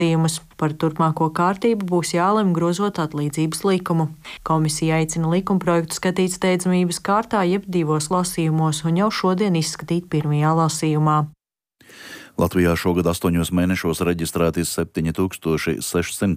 Par turpmāko kārtību būs jālemj grozot atlīdzības likumu. Komisija aicina likumprojektu skatīt steidzamības kārtā jeb 2 lasījumos un jau šodien izskatīt 1. lasījumā. Latvijā šogad 8 mēnešos reģistrēti 7600